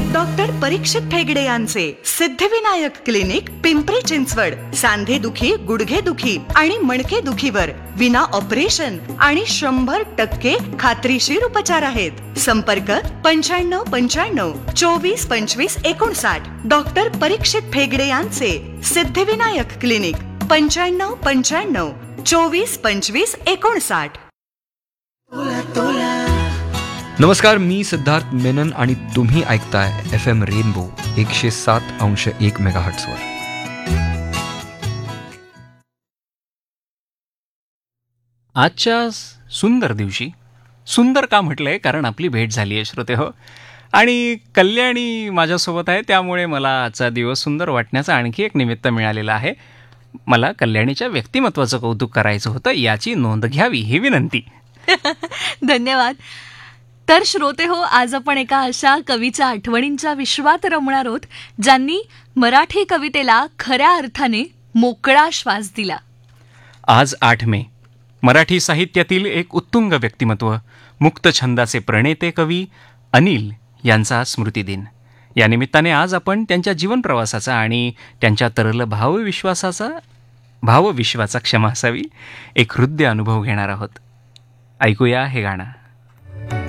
Doctor परीक्षित फेगडे यांचे Siddhivinayak clinic, Pimpri Chinchwad. सांधे दुखी, गुडघे दुखी आणि मणके दुखीवर विना ऑपरेशन आणि 100% खात्रीशीर उपचार आहेत. संपर्क 9595 24 25 59. डॉक्टर परीक्षित फेगडे यांचे सिद्धिविनायक क्लिनिक, 9595 24 25 59. नमस्कार, मी सिद्धार्थ मेनन आणि तुम्ही ऐकताय FM रेनबो 107.1 मेगाहर्ट्झवर. आजच्या सुंदर दिवशी सुंदर का म्हटलंय, कारण आपली भेट झाली आहे श्रोते हो. आणि कल्याणी माझ्यासोबत आहे, त्यामुळे मला आजचा दिवस सुंदर वाटण्याचं आणखी एक निमित्त मिळालेलं आहे. मला कल्याणीच्या व्यक्तिमत्वाचं कौतुक करायचं होतं, याची नोंद घ्यावी ही विनंती. धन्यवाद. तर श्रोते हो, आज आपण एका अशा कवीच्या आठवणींच्या विश्वात रमणार आहोत ज्यांनी मराठी कवितेला खऱ्या अर्थाने मोकळा श्वास दिला. आज 8 मे, मराठी साहित्यातील एक उत्तुंग व्यक्तिमत्व, मुक्त छंदाचे प्रणेते कवी अनिल यांचा स्मृतिदिन. या निमित्ताने आज आपण त्यांच्या जीवनप्रवासाचा आणि त्यांच्या तरल भावविश्वाचा क्षमा असावी, एक हृदय अनुभव घेणार आहोत. ऐकूया हे गाणं.